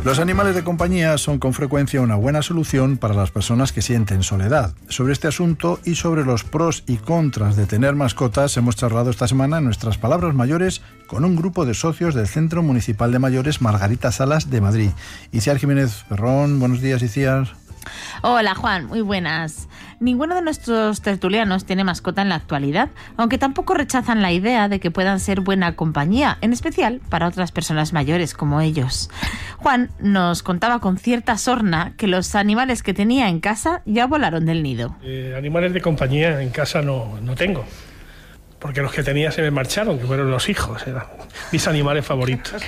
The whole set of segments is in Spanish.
Los animales de compañía son con frecuencia una buena solución para las personas que sienten soledad. Sobre este asunto y sobre los pros y contras de tener mascotas hemos charlado esta semana en Nuestras Palabras Mayores con un grupo de socios del Centro Municipal de Mayores Margarita Salas de Madrid. Iciar Jiménez Perrón, buenos días, Iciar. Hola Juan, muy buenas. Ninguno de nuestros tertulianos tiene mascota en la actualidad, aunque tampoco rechazan la idea de que puedan ser buena compañía, en especial para otras personas mayores como ellos. Juan nos contaba con cierta sorna que los animales que tenía en casa ya volaron del nido. Animales de compañía en casa no tengo, porque los que tenía se me marcharon, que fueron los hijos, eran mis animales favoritos,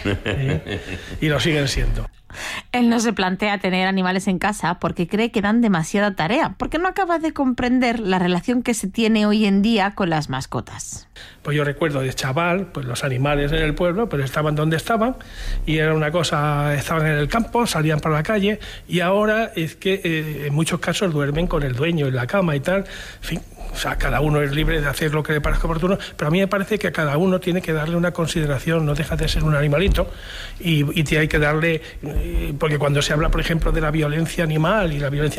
y lo siguen siendo. Él no se plantea tener animales en casa porque cree que dan demasiada tarea, porque no acaba de comprender la relación que se tiene hoy en día con las mascotas. Pues yo recuerdo de chaval, pues los animales en el pueblo, pero estaban donde estaban, y era una cosa, estaban en el campo, salían para la calle, y ahora es que en muchos casos duermen con el dueño en la cama y tal, en fin. O sea, cada uno es libre de hacer lo que le parezca oportuno, pero a mí me parece que a cada uno tiene que darle una consideración, no deja de ser un animalito, y hay que darle, porque cuando se habla, por ejemplo, de la violencia animal,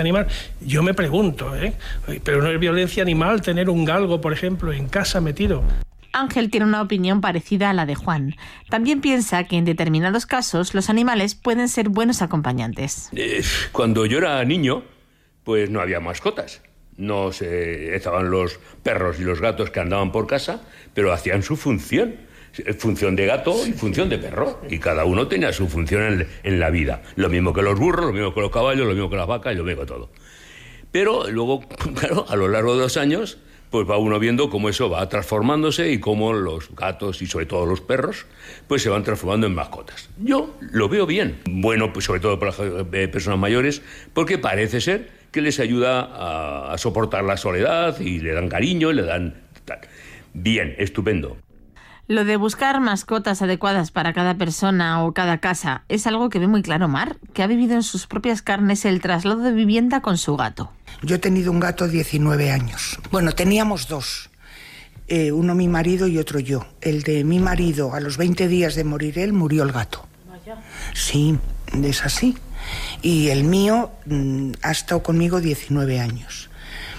yo me pregunto, pero no es violencia animal tener un galgo, por ejemplo, en casa metido. Ángel tiene una opinión parecida a la de Juan. También piensa que en determinados casos los animales pueden ser buenos acompañantes. Cuando yo era niño, pues no había mascotas. No se estaban los perros y los gatos que andaban por casa, pero hacían su función de gato y función de perro, y cada uno tenía su función en la vida. Lo mismo que los burros, lo mismo que los caballos, lo mismo que las vacas y lo mismo que todo. Pero luego, claro, a lo largo de los años, pues va uno viendo cómo eso va transformándose y cómo los gatos y sobre todo los perros pues se van transformando en mascotas. Yo lo veo bien. Bueno, pues sobre todo para las personas mayores, porque parece ser que les ayuda a soportar la soledad y le dan cariño y le dan tal. Bien, estupendo. Lo de buscar mascotas adecuadas para cada persona o cada casa es algo que ve muy claro Mar, que ha vivido en sus propias carnes el traslado de vivienda con su gato. Yo he tenido un gato 19 años. Bueno, teníamos dos. Uno mi marido y otro yo. El de mi marido, a los 20 días de morir él, murió el gato. Vaya. Sí, es así. Y el mío ha estado conmigo 19 años.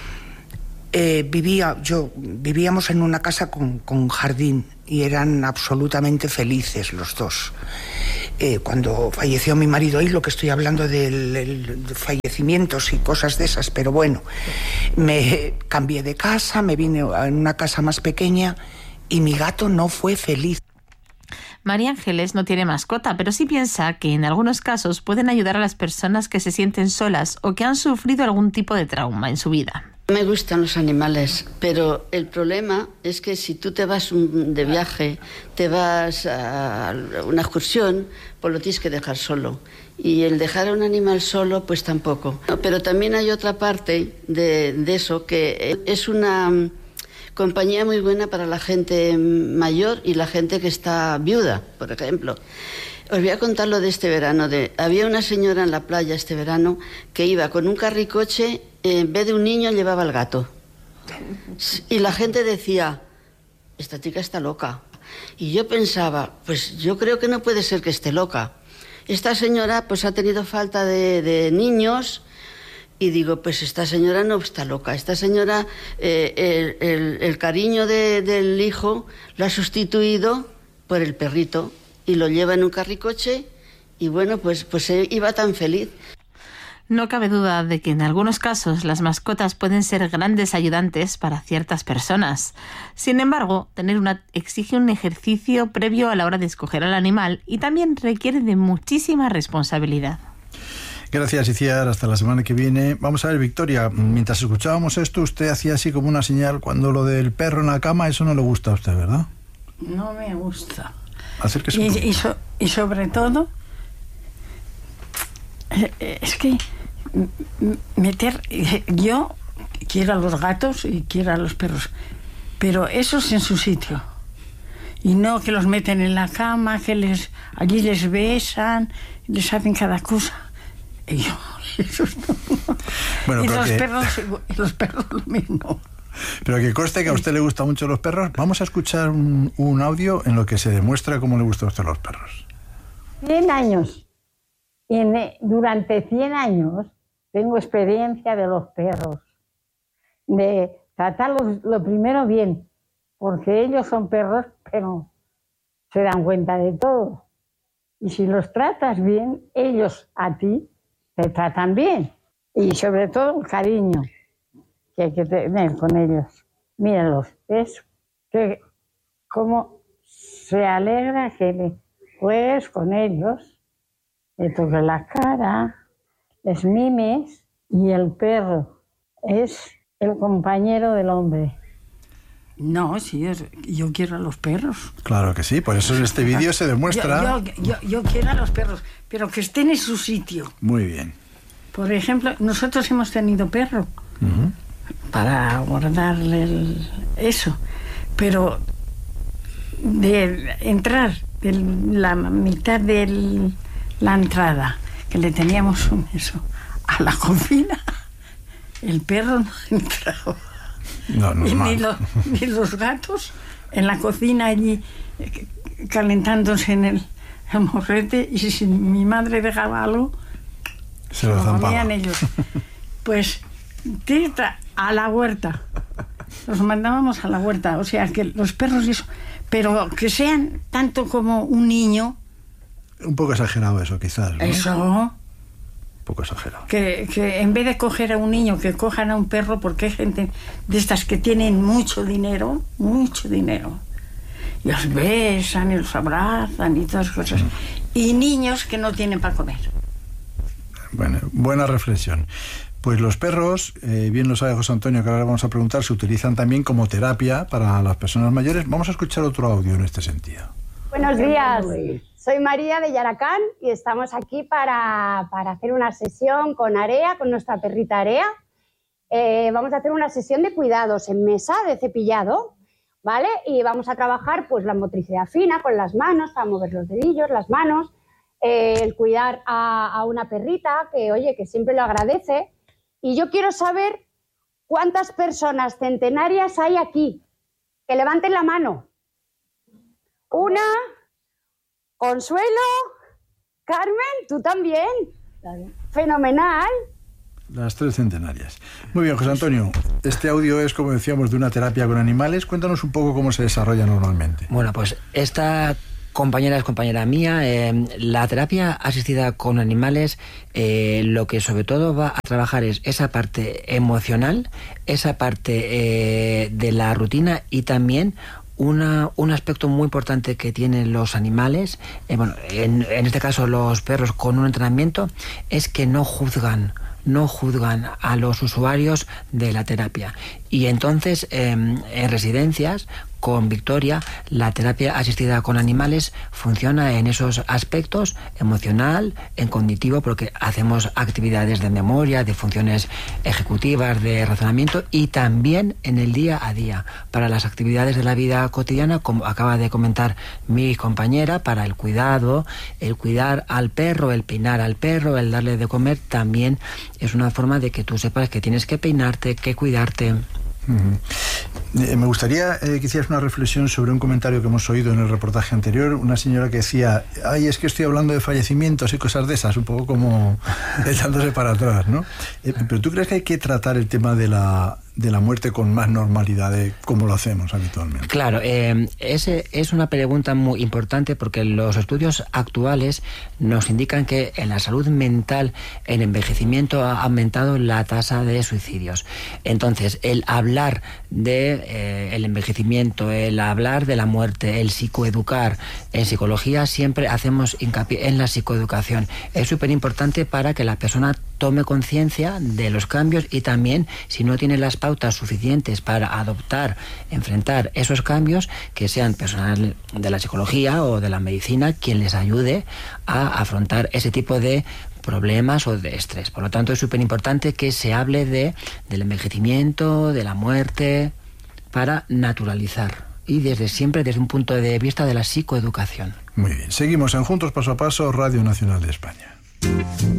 Vivíamos en una casa con jardín y eran absolutamente felices los dos. Cuando falleció mi marido, y lo que estoy hablando de fallecimientos y cosas de esas, pero bueno, me cambié de casa, me vine a una casa más pequeña y mi gato no fue feliz. María Ángeles no tiene mascota, pero sí piensa que en algunos casos pueden ayudar a las personas que se sienten solas o que han sufrido algún tipo de trauma en su vida. Me gustan los animales, pero el problema es que si tú te vas de viaje, te vas a una excursión, pues lo tienes que dejar solo. Y el dejar a un animal solo, pues tampoco. Pero también hay otra parte de eso, que es una compañía muy buena para la gente mayor y la gente que está viuda, por ejemplo. Os voy a contar lo de este verano. Había una señora en la playa este verano que iba con un carricoche, en vez de un niño llevaba al gato. Y la gente decía, esta chica está loca. Y yo pensaba, pues yo creo que no puede ser que esté loca. Esta señora pues ha tenido falta de niños. Y digo, pues esta señora no está loca. Esta señora, el cariño del hijo lo ha sustituido por el perrito y lo lleva en un carricoche y bueno, pues iba tan feliz. No cabe duda de que en algunos casos las mascotas pueden ser grandes ayudantes para ciertas personas. Sin embargo, tener una exige un ejercicio previo a la hora de escoger al animal y también requiere de muchísima responsabilidad. Gracias, Iciar. Hasta la semana que viene. Vamos a ver, Victoria, mientras escuchábamos esto, usted hacía así como una señal cuando lo del perro en la cama, eso no le gusta a usted, ¿verdad? No me gusta. Acérquese. Y sobre todo, es que yo quiero a los gatos y quiero a los perros, pero esos en su sitio. Y no que los meten en la cama, que allí les besan, les hacen cada cosa. Y yo, eso no. Bueno, y los perros lo mismo. Pero que conste que a usted le gustan mucho los perros. Vamos a escuchar un audio en lo que se demuestra cómo le gustan a usted los perros. 100 años. Durante 100 años tengo experiencia de los perros, de tratarlos lo primero bien, porque ellos son perros, pero se dan cuenta de todo. Y si los tratas bien, ellos a ti te tratan bien. Y sobre todo el cariño que hay que tener con ellos. Míralos, ¿ves? Que cómo se alegra que le juegues con ellos, le toques la cara, les mimes, y el perro es el compañero del hombre. No, sí, yo quiero a los perros. Claro que sí, por eso en este vídeo se demuestra... Yo quiero a los perros, pero que estén en su sitio. Muy bien. Por ejemplo, nosotros hemos tenido perro para guardarle eso, pero de entrar de la mitad de la entrada, que le teníamos eso, a la cocina, el perro no entraba. No, ni los gatos en la cocina allí calentándose en el morrete, y si mi madre dejaba algo, se lo comían ellos. Pues tita, a la huerta. Los mandábamos a la huerta. O sea, que los perros y eso, pero que sean tanto como un niño. Un poco exagerado eso, quizás, ¿no? Eso. Un poco exagerado. Que en vez de coger a un niño, que cojan a un perro, porque hay gente de estas que tienen mucho dinero. Y los besan y los abrazan y todas esas cosas. Y niños que no tienen para comer. Bueno, buena reflexión. Pues los perros, bien lo sabe José Antonio, que ahora vamos a preguntar, se utilizan también como terapia para las personas mayores. Vamos a escuchar otro audio en este sentido. Buenos días, soy María de Yaracán y estamos aquí para hacer una sesión con Area, con nuestra perrita Area. Vamos a hacer una sesión de cuidados en mesa, de cepillado, ¿vale? Y vamos a trabajar pues la motricidad fina con las manos, para mover los dedillos, las manos, el cuidar a una perrita que, oye, que siempre lo agradece. Y yo quiero saber cuántas personas centenarias hay aquí. Que levanten la mano. Una, Consuelo, Carmen, tú también. Fenomenal. Las 3 centenarias. Muy bien, José Antonio. Este audio es, como decíamos, de una terapia con animales. Cuéntanos un poco cómo se desarrolla normalmente. Bueno, pues esta compañera es compañera mía. La terapia asistida con animales lo que sobre todo va a trabajar es esa parte emocional, esa parte de la rutina, y también un aspecto muy importante que tienen los animales, en este caso los perros con un entrenamiento, es que no juzgan a los usuarios de la terapia. Y entonces en residencias con Victoria, la terapia asistida con animales funciona en esos aspectos: emocional, en cognitivo, porque hacemos actividades de memoria, de funciones ejecutivas, de razonamiento, y también en el día a día, para las actividades de la vida cotidiana, como acaba de comentar mi compañera, para el cuidado, el cuidar al perro, el peinar al perro, el darle de comer, también es una forma de que tú sepas que tienes que peinarte, que cuidarte. Me gustaría que hicieras una reflexión sobre un comentario que hemos oído en el reportaje anterior. Una señora que decía: ay, es que estoy hablando de fallecimientos y cosas de esas, un poco como echándose para atrás, ¿no? Pero ¿tú crees que hay que tratar el tema de la muerte con más normalidad de como lo hacemos habitualmente? Claro, esa es una pregunta muy importante, porque los estudios actuales nos indican que en la salud mental, el envejecimiento ha aumentado la tasa de suicidios. Entonces, el hablar de el envejecimiento, el hablar de la muerte, el psicoeducar, en psicología siempre hacemos hincapié en la psicoeducación. Es súper importante para que la persona tome conciencia de los cambios, y también, si no tiene las pautas suficientes para adoptar, enfrentar esos cambios, que sean personal de la psicología o de la medicina quien les ayude a afrontar ese tipo de problemas o de estrés. Por lo tanto, es súper importante que se hable del envejecimiento, de la muerte, para naturalizar, y siempre desde un punto de vista de la psicoeducación. Muy bien, seguimos en Juntos Paso a Paso, Radio Nacional de España.